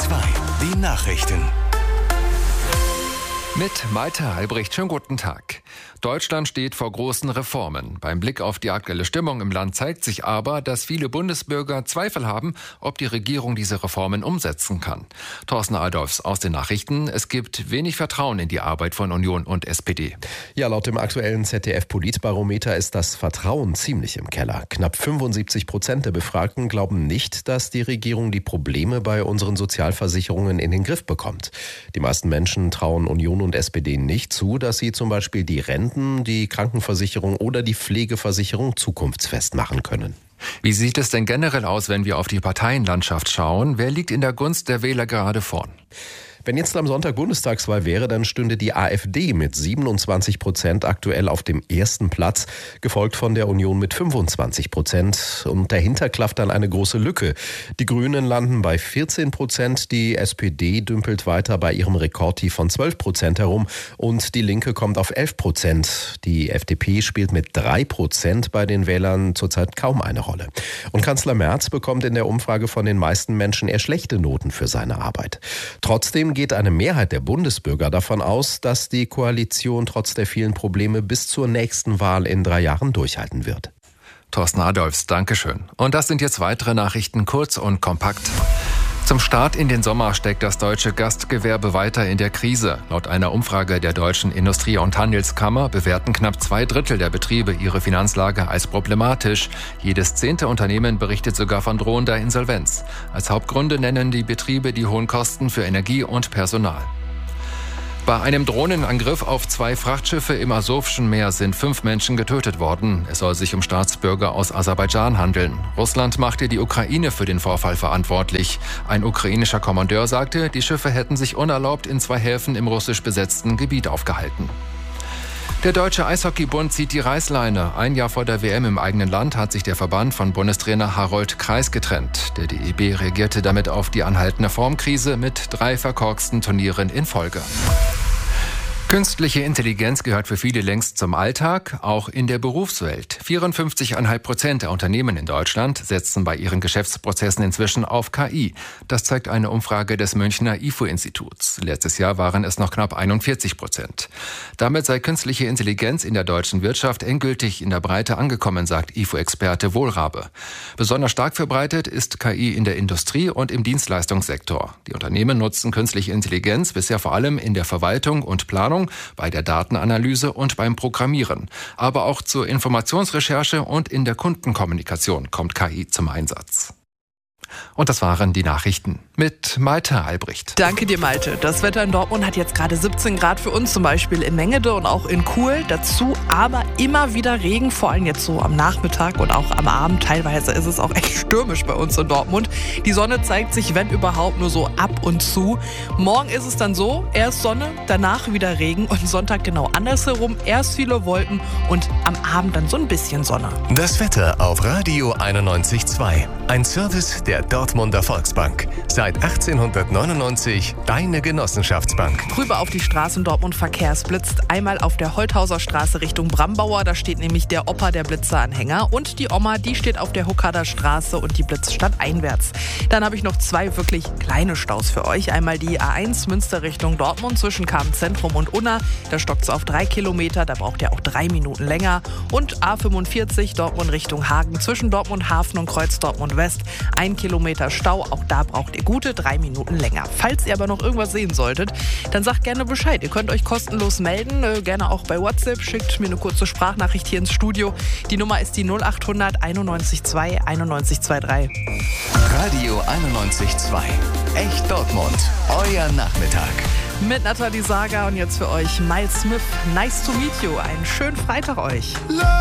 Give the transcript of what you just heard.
2. Die Nachrichten. Mit Malte Albrecht, schönen guten Tag. Deutschland steht vor großen Reformen. Beim Blick auf die aktuelle Stimmung im Land zeigt sich aber, dass viele Bundesbürger Zweifel haben, ob die Regierung diese Reformen umsetzen kann. Thorsten Adolfs aus den Nachrichten. Es gibt wenig Vertrauen in die Arbeit von Union und SPD. Ja, laut dem aktuellen ZDF-Politbarometer ist das Vertrauen ziemlich im Keller. Knapp 75% der Befragten glauben nicht, dass die Regierung die Probleme bei unseren Sozialversicherungen in den Griff bekommt. Die meisten Menschen trauen Union und SPD nicht zu, dass sie zum Beispiel die Renten, die Krankenversicherung oder die Pflegeversicherung zukunftsfest machen können. Wie sieht es denn generell aus, wenn wir auf die Parteienlandschaft schauen? Wer liegt in der Gunst der Wähler gerade vorn? Wenn jetzt am Sonntag Bundestagswahl wäre, dann stünde die AfD mit 27% aktuell auf dem ersten Platz, gefolgt von der Union mit 25%. Und dahinter klafft dann eine große Lücke. Die Grünen landen bei 14%, die SPD dümpelt weiter bei ihrem Rekordtief von 12% herum und die Linke kommt auf 11%. Die FDP spielt mit 3% bei den Wählern zurzeit kaum eine Rolle. Und Kanzler Merz bekommt in der Umfrage von den meisten Menschen eher schlechte Noten für seine Arbeit. Trotzdem geht eine Mehrheit der Bundesbürger davon aus, dass die Koalition trotz der vielen Probleme bis zur nächsten Wahl in 3 Jahren durchhalten wird. Thorsten Adolfs, Dankeschön. Und das sind jetzt weitere Nachrichten, kurz und kompakt. Zum Start in den Sommer steckt das deutsche Gastgewerbe weiter in der Krise. Laut einer Umfrage der Deutschen Industrie- und Handelskammer bewerten knapp 2/3 der Betriebe ihre Finanzlage als problematisch. Jedes 10. Unternehmen berichtet sogar von drohender Insolvenz. Als Hauptgründe nennen die Betriebe die hohen Kosten für Energie und Personal. Bei einem Drohnenangriff auf 2 Frachtschiffe im Asowschen Meer sind 5 Menschen getötet worden. Es soll sich um Staatsbürger aus Aserbaidschan handeln. Russland machte die Ukraine für den Vorfall verantwortlich. Ein ukrainischer Kommandeur sagte, die Schiffe hätten sich unerlaubt in 2 Häfen im russisch besetzten Gebiet aufgehalten. Der Deutsche Eishockeybund zieht die Reißleine. Ein Jahr vor der WM im eigenen Land hat sich der Verband von Bundestrainer Harold Kreis getrennt. Der DEB reagierte damit auf die anhaltende Formkrise mit 3 verkorksten Turnieren in Folge. Künstliche Intelligenz gehört für viele längst zum Alltag, auch in der Berufswelt. 54,5% der Unternehmen in Deutschland setzen bei ihren Geschäftsprozessen inzwischen auf KI. Das zeigt eine Umfrage des Münchner IFO-Instituts. Letztes Jahr waren es noch knapp 41%. Damit sei künstliche Intelligenz in der deutschen Wirtschaft endgültig in der Breite angekommen, sagt IFO-Experte Wohlrabe. Besonders stark verbreitet ist KI in der Industrie und im Dienstleistungssektor. Die Unternehmen nutzen künstliche Intelligenz bisher vor allem in der Verwaltung und Planung, bei der Datenanalyse und beim Programmieren. Aber auch zur Informationsrecherche und in der Kundenkommunikation kommt KI zum Einsatz. Und das waren die Nachrichten mit Malte Albrecht. Danke dir, Malte. Das Wetter in Dortmund hat jetzt gerade 17 Grad für uns, zum Beispiel in Mengede und auch in Kuhl. Dazu aber immer wieder Regen, vor allem jetzt so am Nachmittag und auch am Abend. Teilweise ist es auch echt stürmisch bei uns in Dortmund. Die Sonne zeigt sich, wenn überhaupt, nur so ab und zu. Morgen ist es dann so, erst Sonne, danach wieder Regen und Sonntag genau andersherum. Erst viele Wolken und am Abend dann so ein bisschen Sonne. Das Wetter auf Radio 91.2. Ein Service der Dortmunder Volksbank. Seit 1899 deine Genossenschaftsbank. Rüber auf die Straße in Dortmund verkehrsblitzt. Einmal auf der Holthauser Straße Richtung Brambauer. Da steht nämlich der Opa, der Blitzeranhänger. Und die Oma, die steht auf der Huckader Straße und die blitzt stadteinwärts. Dann habe ich noch 2 wirklich kleine Staus für euch. Einmal die A1 Münster Richtung Dortmund zwischen Kamen-Zentrum und Unna. Da stockt es auf 3 Kilometer. Da braucht ihr auch 3 Minuten länger. Und A45 Dortmund Richtung Hagen zwischen Dortmund Hafen und Kreuz Dortmund West. 1 Kilometer Stau. Auch da braucht ihr gute 3 Minuten länger. Falls ihr aber noch irgendwas sehen solltet, dann sagt gerne Bescheid. Ihr könnt euch kostenlos melden, gerne auch bei WhatsApp. Schickt mir eine kurze Sprachnachricht hier ins Studio. Die Nummer ist die 0800 91 2 91 23. Radio 91.2. Echt Dortmund. Euer Nachmittag. Mit Nathalie Sager und jetzt für euch Miles Smith. Nice to meet you. Einen schönen Freitag euch.